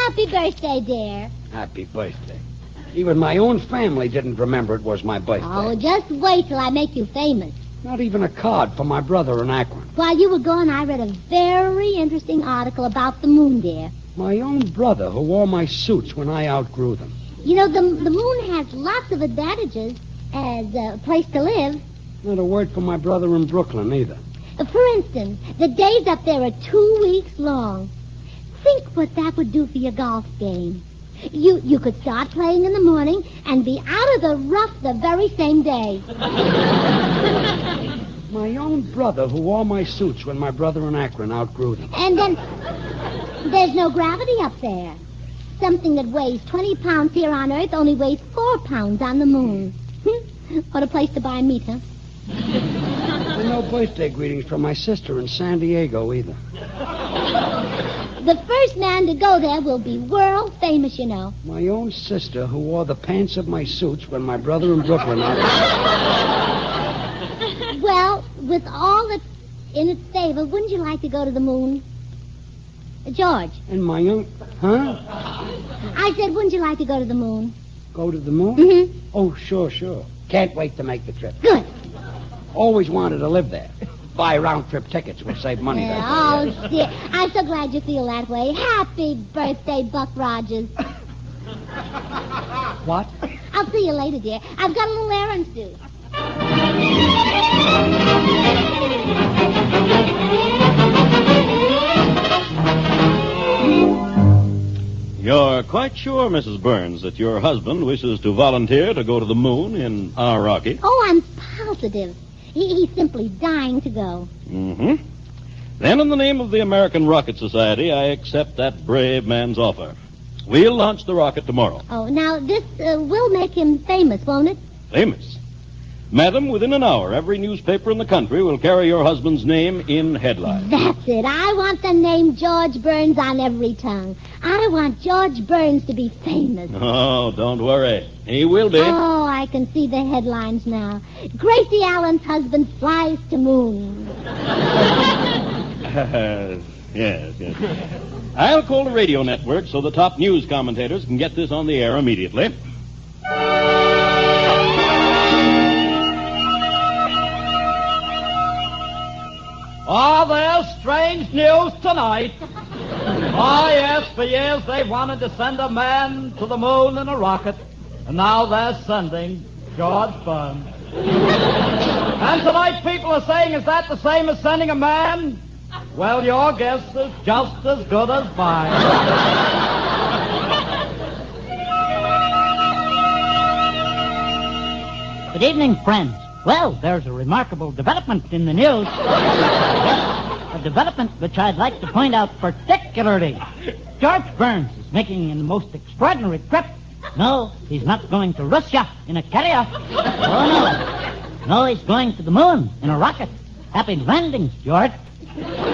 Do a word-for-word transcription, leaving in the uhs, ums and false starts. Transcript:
Happy birthday, dear. Happy birthday. Even my own family didn't remember it was my birthday. Oh, just wait till I make you famous. Not even a card for my brother in Akron. While you were gone, I read a very interesting article about the moon, dear. My own brother who wore my suits when I outgrew them. You know, the, the moon has lots of advantages as a place to live. Not a word for my brother in Brooklyn, either. For instance, the days up there are two weeks long. Think what that would do for your golf game. You you could start playing in the morning and be out of the rough the very same day. My own brother who wore my suits when my brother in Akron outgrew them. And then there's no gravity up there. Something that weighs twenty pounds here on Earth only weighs four pounds on the moon. What a place to buy meat, huh? And no birthday greetings from my sister in San Diego, either. The first man to go there will be world famous, you know. My own sister who wore the pants of my suits when my brother in Brooklyn outgrew. Well, with all that's in its favor, wouldn't you like to go to the moon? Uh, George. And my young... Huh? I said, wouldn't you like to go to the moon? Go to the moon? Mm-hmm. Oh, sure, sure. Can't wait to make the trip. Good. Always wanted to live there. Buy round-trip tickets. We'll save money Yeah, that oh, dear. I'm so glad you feel that way. Happy birthday, Buck Rogers. What? I'll see you later, dear. I've got a little errand to do. You're quite sure, Missus Burns, that your husband wishes to volunteer to go to the moon in our rocket? Oh, I'm positive. He, he's simply dying to go. Mm-hmm. Then, in the name of the American Rocket Society, I accept that brave man's offer. We'll launch the rocket tomorrow. Oh, now, this uh, will make him famous, won't it? Famous? Madam, within an hour, every newspaper in the country will carry your husband's name in headlines. That's it. I want the name George Burns on every tongue. I want George Burns to be famous. Oh, don't worry. He will be. Oh, I can see the headlines now. Gracie Allen's husband flies to moon. yes, yes. I'll call the radio network so the top news commentators can get this on the air immediately. Oh, there's strange news tonight. Oh, yes, for years they wanted to send a man to the moon in a rocket, and now they're sending George Burns. And tonight people are saying, is that the same as sending a man? Well, your guess is just as good as mine. Good evening, friends. Well, there's a remarkable development in the news. Yes, a development which I'd like to point out particularly. George Burns is making a most extraordinary trip. No, he's not going to Russia in a carrier. Oh, no. No, he's going to the moon in a rocket. Happy landings, George.